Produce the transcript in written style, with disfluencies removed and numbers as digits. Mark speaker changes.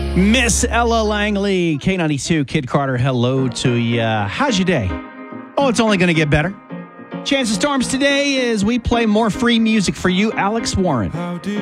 Speaker 1: Miss Ella Langley, K92, Kid Carter, hello to you. How's your day? Oh, it's only going to get better. Chance of storms today is we play more free music for you, Alex Warren.